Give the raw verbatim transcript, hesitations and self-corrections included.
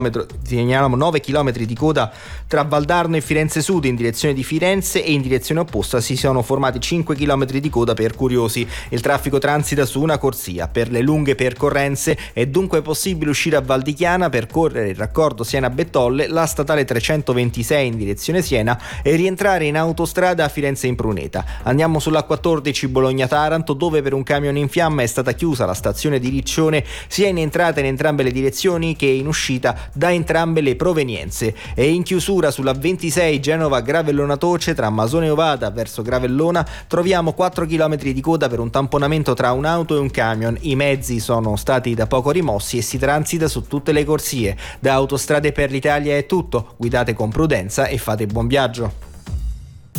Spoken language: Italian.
segnaliamo nove chilometri di coda tra Valdarno e Firenze Sud in direzione di Firenze, e in direzione opposta si sono formati cinque chilometri di coda per curiosi. Il traffico transita su una corsia. Per le lunghe percorrenze è dunque possibile uscire a Val di Chiana, percorrere il raccordo Siena-Bettolle, la statale trecentoventisei in direzione Siena e rientrare in autostrada a Firenze Impruneta. Andiamo sulla quattordici Bologna-Taranto, dove per un camion in fiamma è stata chiusa la stazione di Riccione sia in entrata in entrambe le direzioni che in uscita da entrambe le provenienze. E in chiusura sulla ventisei Genova-Gravellona Toce, tra Masone Ovada verso Gravellona troviamo quattro chilometri di coda per un tamponamento tra un'auto e un camion. I mezzi sono stati da poco rimossi e si transita su tutte le corsie. Da Autostrade per l'Italia è tutto, guidate con prudenza e fate buon viaggio.